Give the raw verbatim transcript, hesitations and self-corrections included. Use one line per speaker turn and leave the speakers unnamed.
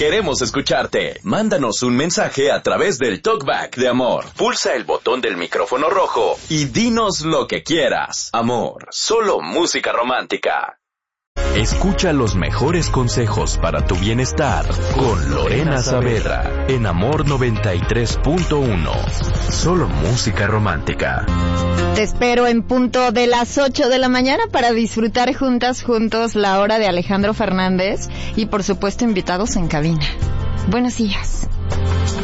Queremos escucharte. Mándanos un mensaje a través del Talkback de Amor. Pulsa el botón del micrófono rojo y dinos lo que quieras. Amor, solo música romántica. Escucha los mejores consejos para tu bienestar con Lorena Saavedra en Amor noventa y tres punto uno. Solo música romántica.
Te espero en punto de las ocho de la mañana para disfrutar juntas, juntos la hora de Alejandro Fernández y por supuesto invitados en cabina. Buenos días.